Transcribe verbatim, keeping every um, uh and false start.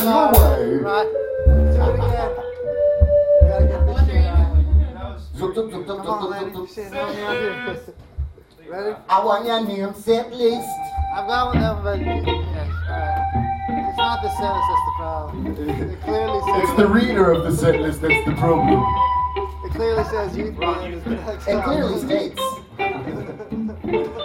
Your way. Right. Do it again. You gotta get this shit right. Zup, zup, zup, zup, Come zup, on, zup, lady. zup, zup. Shit, help me out here. Ready? I want your name set list. I've got one of them, but yeah, alright. It's not the sentence that's the problem. It clearly says. It's the reader of the set list that's the problem. It clearly says youth band is the next It song. clearly states.